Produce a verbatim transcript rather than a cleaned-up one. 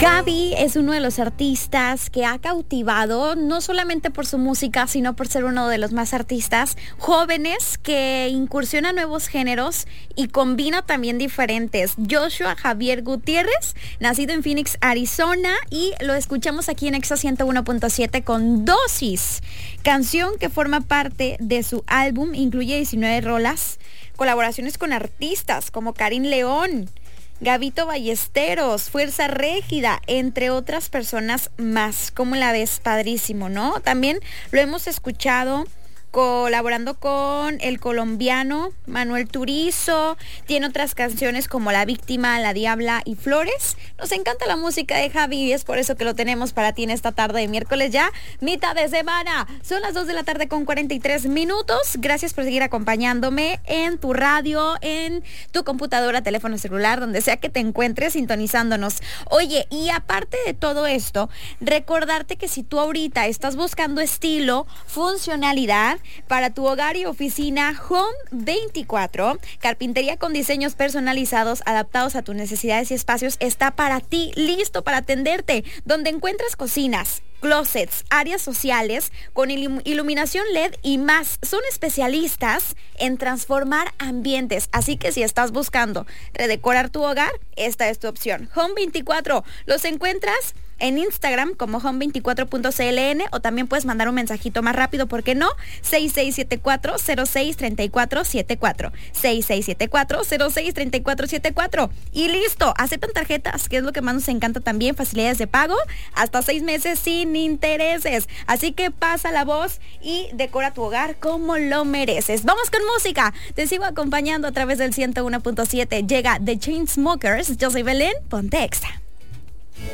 Gaby es uno de los artistas que ha cautivado, no solamente por su música, sino por ser uno de los más artistas jóvenes que incursiona nuevos géneros y combina también diferentes. Joshua Javier Gutiérrez, nacido en Phoenix, Arizona, y lo escuchamos aquí en Exa ciento uno punto siete con Dosis, canción que forma parte de su álbum, incluye diecinueve rolas, colaboraciones con artistas como Karim León, Gabito Ballesteros, Fuerza Régida, entre otras personas más. ¿Cómo la ves? Padrísimo, ¿no? También lo hemos escuchado colaborando con el colombiano Manuel Turizo. Tiene otras canciones como La Víctima, La Diabla y Flores. Nos encanta la música de Javi y es por eso que lo tenemos para ti en esta tarde de miércoles, ya mitad de semana. Son las dos de la tarde con cuarenta y tres minutos. Gracias por seguir acompañándome en tu radio, en tu computadora, teléfono celular, donde sea que te encuentres sintonizándonos. Oye, y aparte de todo esto, recordarte que si tú ahorita estás buscando estilo, funcionalidad para tu hogar y oficina, Home veinticuatro, carpintería con diseños personalizados adaptados a tus necesidades y espacios, está para ti, listo para atenderte, donde encuentras cocinas, closets, áreas sociales con ilum- iluminación L E D y más. Son especialistas en transformar ambientes, así que si estás buscando redecorar tu hogar, esta es tu opción. Home veinticuatro, los encuentras en Instagram como home veinticuatro punto c l n o también puedes mandar un mensajito más rápido, ¿por qué no? seis seis siete cuatro cero seis tres cuatro siete cuatro, seis seis siete cuatro cero seis tres cuatro siete cuatro y listo. Aceptan tarjetas, que es lo que más nos encanta también, facilidades de pago, hasta seis meses sin intereses. Así que pasa la voz y decora tu hogar como lo mereces. Vamos con música, te sigo acompañando a través del ciento uno punto siete. Llega The Chainsmokers, yo soy Belén, ponte Exa.